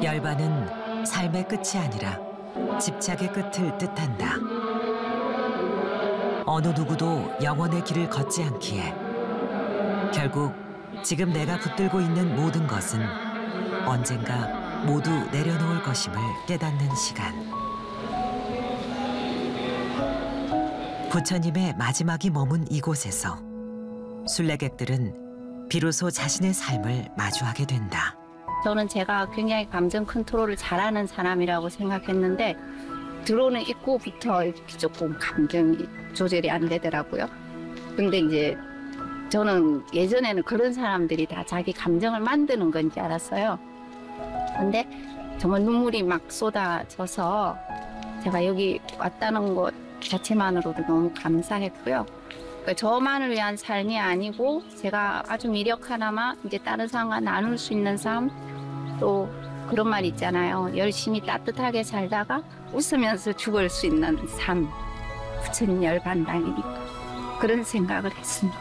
열반은 삶의 끝이 아니라 집착의 끝을 뜻한다. 어느 누구도 영원의 길을 걷지 않기에 결국 지금 내가 붙들고 있는 모든 것은 언젠가 모두 내려놓을 것임을 깨닫는 시간. 부처님의 마지막이 머문 이곳에서 순례객들은 비로소 자신의 삶을 마주하게 된다. 저는 제가 굉장히 감정 컨트롤을 잘하는 사람이라고 생각했는데 들어오는 입구부터 조금 감정이 조절이 안 되더라고요. 근데 이제 저는 예전에는 그런 사람들이 다 자기 감정을 만드는 건지 알았어요. 근데 정말 눈물이 막 쏟아져서 제가 여기 왔다는 것 자체만으로도 너무 감사했고요. 그러니까 저만을 위한 삶이 아니고 제가 아주 미력하나마 이제 다른 사람과 나눌 수 있는 삶, 또 그런 말 있잖아요. 열심히 따뜻하게 살다가 웃으면서 죽을 수 있는 삶. 부처님 열반당이니까 그런 생각을 했습니다.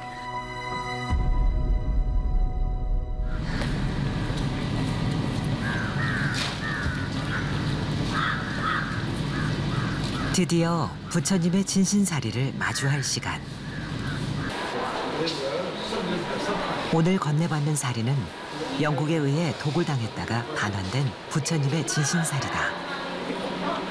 드디어 부처님의 진신사리를 마주할 시간. 오늘 건네받는 사리는 영국에 의해 도굴당했다가 반환된 부처님의 진신사리다.